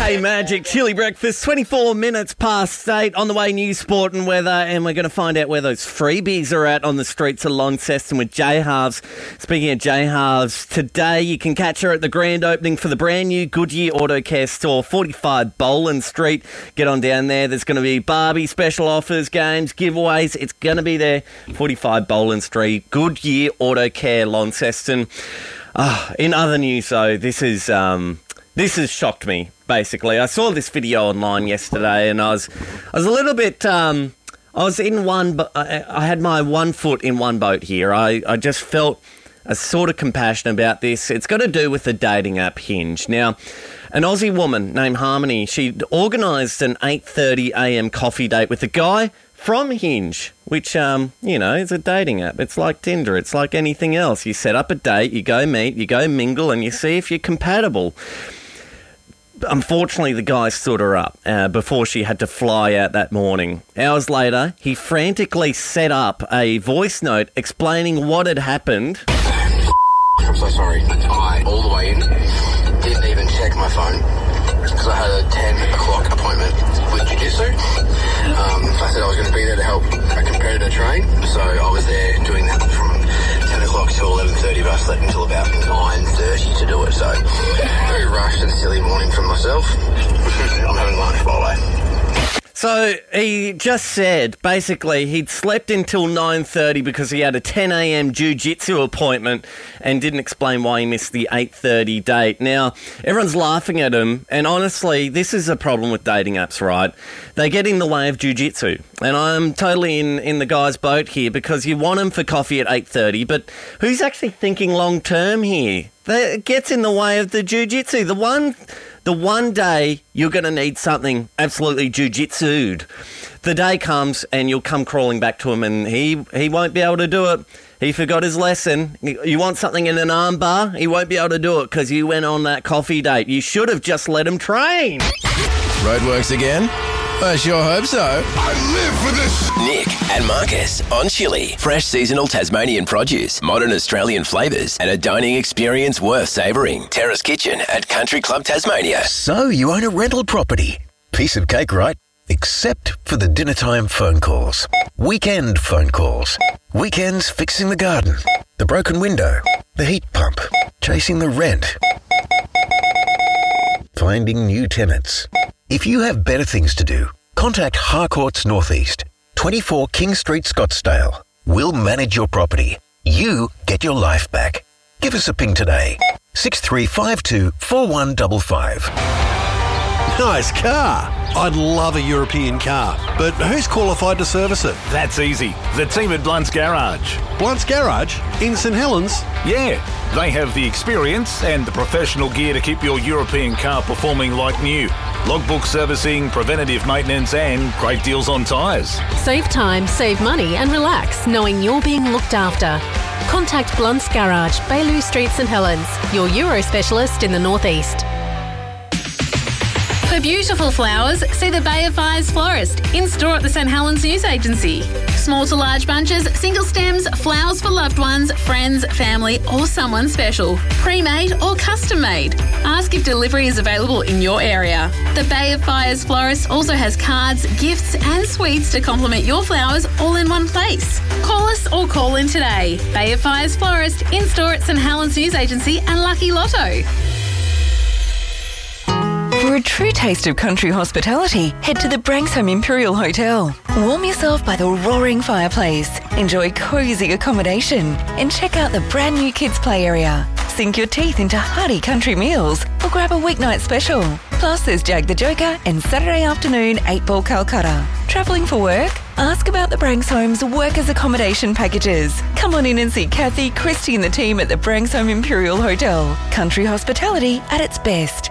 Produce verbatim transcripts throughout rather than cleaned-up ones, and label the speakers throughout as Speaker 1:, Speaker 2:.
Speaker 1: Hey Magic, Chili Breakfast, twenty-four minutes past eight. On the way, news, sport and weather, and we're going to find out where those freebies are at on the streets of Launceston with J Halves. Speaking of J Halves, today you can catch her at the grand opening for the brand new Goodyear Auto Care store, forty-five Boland Street. Get on down there. There's going to be Barbie special offers, games, giveaways. It's going to be there, forty-five Boland Street, Goodyear Auto Care, Launceston. Oh, in other news, though, this is um, this has shocked me. Basically, I saw this video online yesterday, and I was I was a little bit. Um, I was in one, but I, I had my one foot in one boat here. I, I just felt a sort of compassion about this. It's got to do with the dating app Hinge. Now, an Aussie woman named Harmony, she organised an eight thirty a.m. coffee date with a guy from Hinge, which, um, you know, is a dating app. It's like Tinder. It's like anything else. You set up a date, you go meet, you go mingle, and you see if you're compatible. Unfortunately, the guy stood her up uh, before she had to fly out that morning. Hours later, he frantically set up a voice note explaining what had happened.
Speaker 2: I'm so sorry. I, all the way in, didn't even check my phone because I had a ten o'clock appointment with Jiu-Jitsu. Um, I said I was going to be there to help a competitor train, so I was there doing that from ten o'clock to eleven thirty, but I slept until about nine thirty to do it, so very rushed and silly morning for myself. I'm having lunch while I...
Speaker 1: So he just said, basically, he'd slept until nine thirty because he had a ten a.m. jiu-jitsu appointment and didn't explain why he missed the eight thirty date. Now, everyone's laughing at him, and honestly, this is a problem with dating apps, right? They get in the way of jiu-jitsu, and I'm totally in, in the guy's boat here because you want him for coffee at eight thirty, but who's actually thinking long-term here? That gets in the way of the jiu-jitsu. The one... The one day you're going to need something absolutely jiu-jitsu'd. The day comes and you'll come crawling back to him and he, he won't be able to do it. He forgot his lesson. You want something in an arm bar? He won't be able to do it because you went on that coffee date. You should have just let him train.
Speaker 3: Roadworks again? I sure hope so.
Speaker 4: I live for this.
Speaker 5: Nick and Marcus on Chili. Fresh seasonal Tasmanian produce, modern Australian flavours, and a dining experience worth savouring. Terrace Kitchen at Country Club Tasmania.
Speaker 6: So you own a rental property. Piece of cake, right? Except for the dinner time phone calls. Weekend phone calls. Weekends fixing the garden. The broken window. The heat pump. Chasing the rent. Finding new tenants. If you have better things to do, contact Harcourts Northeast, twenty-four King Street, Scottsdale. We'll manage your property. You get your life back. Give us a ping today. six three five two, four one five five.
Speaker 7: Nice car. I'd love a European car, but who's qualified to service it?
Speaker 8: That's easy. The team at Blunt's Garage.
Speaker 7: Blunt's Garage? In St Helens?
Speaker 8: Yeah, they have the experience and the professional gear to keep your European car performing like new. Logbook servicing, preventative maintenance and great deals on tyres.
Speaker 9: Save time, save money and relax knowing you're being looked after. Contact Blunt's Garage, Bailey Street, St Helens, your Euro specialist in the northeast.
Speaker 10: For beautiful flowers, see the Bay of Fires florist in store at the St Helens News Agency. Small to large bunches, single stems, flowers for loved ones, friends, family or someone special. Pre-made or custom made. Ask if delivery is available in your area. The Bay of Fires florist also has cards, gifts and sweets to complement your flowers all in one place. Call us or call in today. Bay of Fires florist in store at St Helens News Agency and Lucky Lotto.
Speaker 11: For a true taste of country hospitality, head to the Branksome Imperial Hotel. Warm yourself by the roaring fireplace, enjoy cosy accommodation, and check out the brand new kids play area. Sink your teeth into hearty country meals or grab a weeknight special. Plus, there's Jag the Joker and Saturday afternoon eight ball Calcutta. Travelling for work? Ask about the Brankshome's workers' accommodation packages. Come on in and see Kathy, Christy and the team at the Branksome Imperial Hotel. Country hospitality at its best.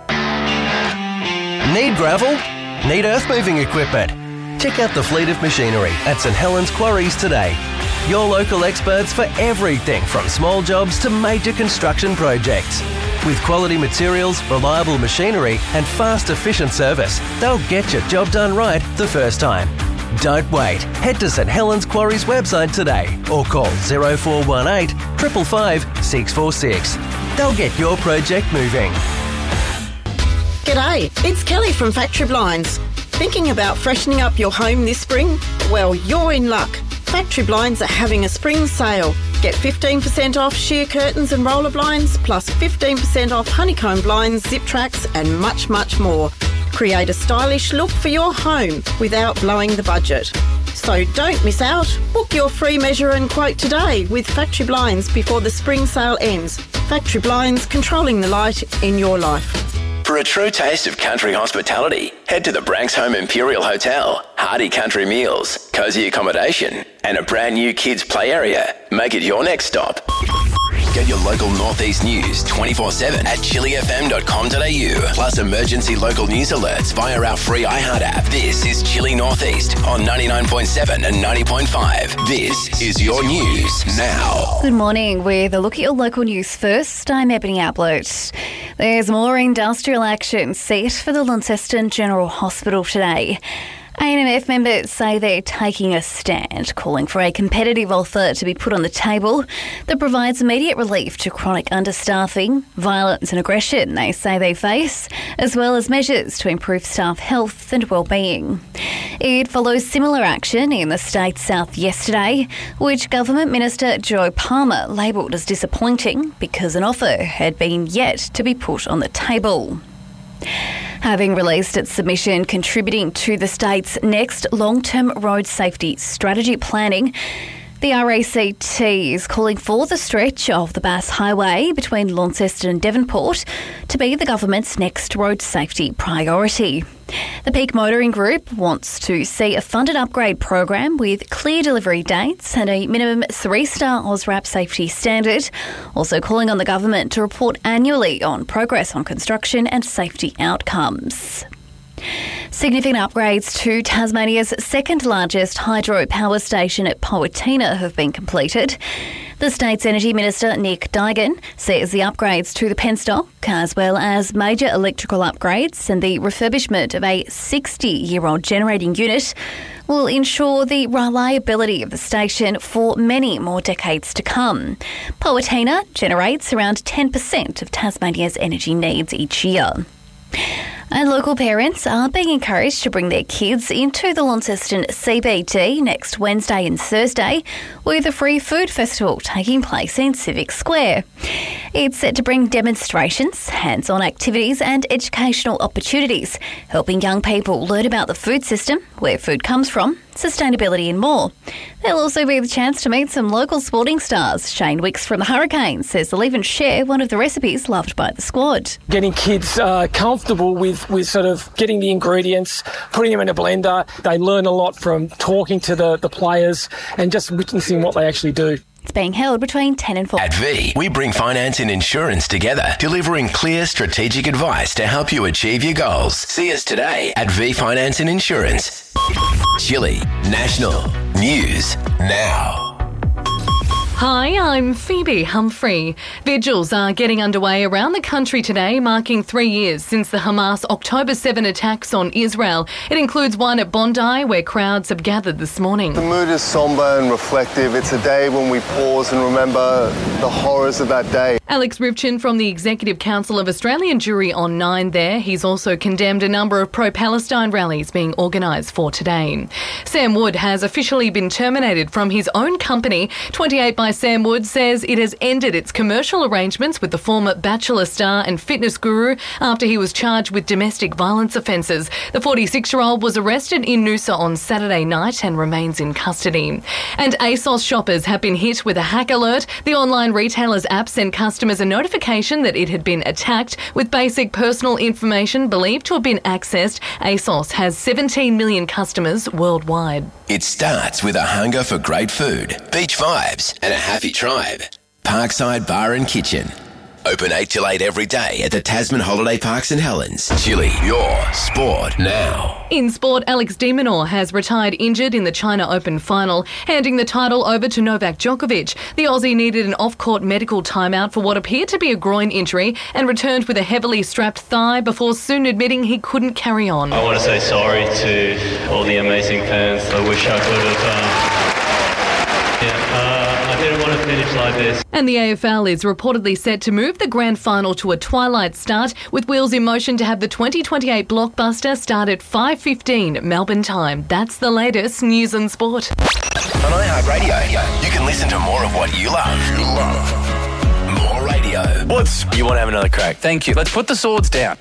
Speaker 12: Need gravel? Need earth-moving equipment? Check out the fleet of machinery at St Helens Quarries today. Your local experts for everything from small jobs to major construction projects. With quality materials, reliable machinery and fast, efficient service, they'll get your job done right the first time. Don't wait. Head to St Helens Quarries website today or call zero four one eight, five five five, six four six. They'll get your project moving.
Speaker 13: G'day, it's Kelly from Factory Blinds. Thinking about freshening up your home this spring? Well, you're in luck. Factory Blinds are having a spring sale. Get fifteen percent off sheer curtains and roller blinds, plus fifteen percent off honeycomb blinds, zip tracks and much, much more. Create a stylish look for your home without blowing the budget. So don't miss out. Book your free measure and quote today with Factory Blinds before the spring sale ends. Factory Blinds, controlling the light in your life.
Speaker 5: For a true taste of country hospitality, head to the Branxholme Imperial Hotel. Hearty country meals, cosy accommodation, and a brand new kids' play area. Make it your next stop. Get your local Northeast news twenty-four seven at chili f m dot com dot a u. Plus emergency local news alerts via our free iHeart app. This is Chili Northeast on ninety-nine point seven and ninety point five. This is your news now.
Speaker 14: Good morning. With a look at your local news first, I'm Ebony Ablett. There's more industrial action set for the Launceston General Hospital today. A N M F members say they're taking a stand, calling for a competitive offer to be put on the table that provides immediate relief to chronic understaffing, violence and aggression they say they face, as well as measures to improve staff health and well-being. It follows similar action in the state's south yesterday, which Government Minister Joe Palmer labelled as disappointing because an offer had been yet to be put on the table. Having released its submission contributing to the state's next long-term road safety strategy planning, the R A C T is calling for the stretch of the Bass Highway between Launceston and Devonport to be the government's next road safety priority. The Peak Motoring Group wants to see a funded upgrade program with clear delivery dates and a minimum three-star AUSRAP safety standard, also calling on the government to report annually on progress on construction and safety outcomes. Significant upgrades to Tasmania's second largest hydro power station at Powatina have been completed. The state's Energy Minister Nick Duigan says the upgrades to the penstock, as well as major electrical upgrades and the refurbishment of a sixty-year-old generating unit, will ensure the reliability of the station for many more decades to come. Powatina generates around ten percent of Tasmania's energy needs each year. And local parents are being encouraged to bring their kids into the Launceston C B D next Wednesday and Thursday with a free food festival taking place in Civic Square. It's set to bring demonstrations, hands-on activities and educational opportunities, helping young people learn about the food system, where food comes from, sustainability and more. There'll also be the chance to meet some local sporting stars. Shane Wicks from the Hurricanes says they'll even share one of the recipes loved by the squad.
Speaker 15: Getting kids uh, comfortable with, with sort of getting the ingredients, putting them in a blender. They learn a lot from talking to the, the players and just witnessing what they actually do.
Speaker 14: It's being held between ten and four.
Speaker 5: At V, we bring finance and insurance together, delivering clear strategic advice to help you achieve your goals. See us today at V Finance and Insurance. Chili National News Now.
Speaker 16: Hi, I'm Phoebe Humphrey. Vigils are getting underway around the country today, marking three years since the Hamas October seventh attacks on Israel. It includes one at Bondi, where crowds have gathered this morning.
Speaker 17: The mood is sombre and reflective. It's a day when we pause and remember the horrors of that day.
Speaker 16: Alex Rivchin from the Executive Council of Australian Jury on nine there. He's also condemned a number of pro-Palestine rallies being organised for today. Sam Wood has officially been terminated from his own company. twenty-eight by Sam Wood says it has ended its commercial arrangements with the former Bachelor star and fitness guru after he was charged with domestic violence offences. The forty-six-year-old was arrested in Noosa on Saturday night and remains in custody. And ASOS shoppers have been hit with a hack alert. The online retailer's app sent customers a notification that it had been attacked with basic personal information believed to have been accessed. ASOS has seventeen million customers worldwide.
Speaker 5: It starts with a hunger for great food, beach vibes, and a happy tribe. Parkside Bar and Kitchen. Open eight till eight every day at the Tasman Holiday Park St Helens. Chili, your sport now.
Speaker 16: In sport, Alex de Minaur has retired injured in the China Open final, handing the title over to Novak Djokovic. The Aussie needed an off-court medical timeout for what appeared to be a groin injury and returned with a heavily strapped thigh before soon admitting he couldn't carry on.
Speaker 18: I want to say sorry to all the amazing fans. I wish I could have... Um, yeah, uh, I didn't want to finish like this.
Speaker 16: And the A F L is reportedly set to move the grand final to a twilight start, with wheels in motion to have the twenty twenty-eight blockbuster start at five fifteen Melbourne time. That's the latest news and sport.
Speaker 5: On iHeartRadio, you can listen to more of what you love. You love. More radio.
Speaker 19: What's... You want to have another crack? Thank you. Let's put the swords down.